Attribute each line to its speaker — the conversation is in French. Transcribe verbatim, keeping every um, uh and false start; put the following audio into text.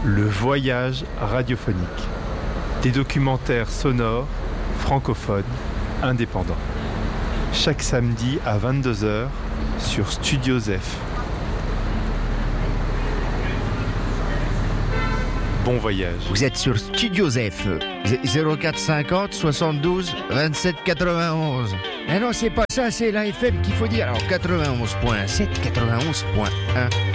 Speaker 1: Le voyage radiophonique. Des documentaires sonores, francophones, indépendants. Chaque samedi à vingt-deux heures sur Studio Zef. Bon voyage.
Speaker 2: Vous êtes sur Studio Zef, zéro quatre cinquante soixante-douze vingt-sept quatre-vingt-onze. Ah non, c'est pas ça, c'est la F M qu'il faut dire. Alors quatre-vingt-onze point sept, quatre-vingt-onze point un.